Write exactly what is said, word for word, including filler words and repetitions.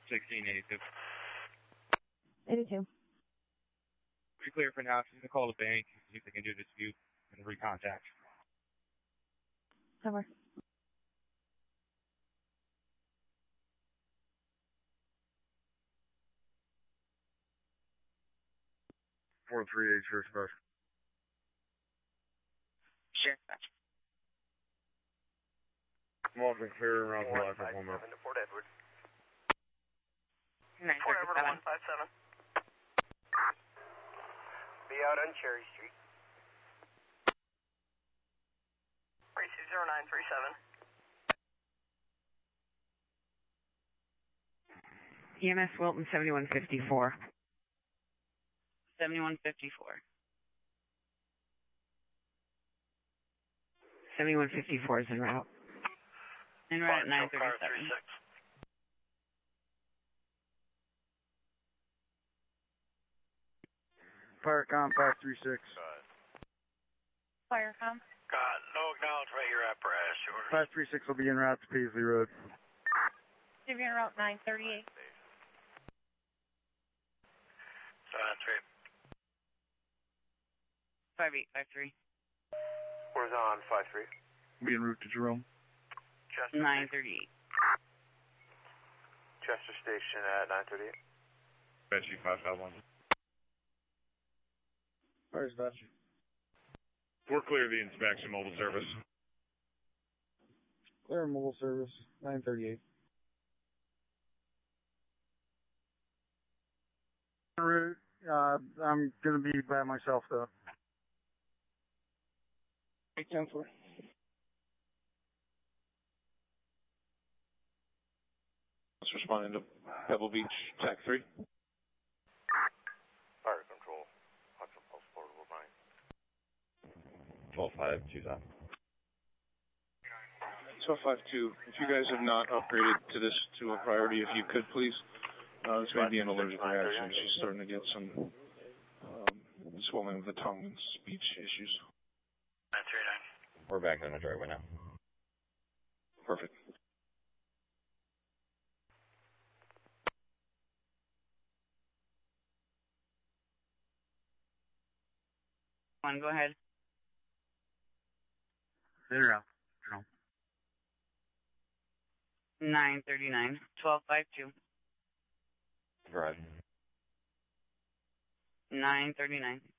sixteen eighty-two. eighty-two. Pretty clear for now. She's going to call the bank, see if they can do a dispute, and recontact. Over. four three eight, Sheriff's Dispatch. Sheriff's Dispatch. Walking clear around the life of one minute. Fort Edward. Fort Edward one five seven. Be out on Cherry Street. Tracy zero nine three seven. E M S Wilton seventy-one fifty-four. seventy-one fifty-four. seventy-one fifty-four is en route. En route at nine thirty-seven. Firecom five three six. Firecom. Got no acknowledge right your apparatus. Orders. five three six will be en route to Paisley Road. Give you en route nine thirty-eight. seven three. five eight five three. Where's on five three? Be en route to Jerome. Chester nine thirty-eight. Chester Station at nine thirty-eight. Betsy five five one. Where's that? We're clear of the inspection mobile service. Clear mobile service, nine thirty-eight. Route, uh, I'm gonna be by myself though. eight ten four. Let's respond to Pebble Beach, T A C three. Fire control. Hudson Pulse Portable nine. twelve five two zero. twelve five two, if you guys have not upgraded to this to a priority, if you could please, uh, this may be an allergic reaction. She's starting to get some um, swelling of the tongue and speech issues. nine three nine. We're back on the driveway now. Perfect. One, go ahead. Zero. nine thirty-nine. twelve five two. Right. nine thirty-nine.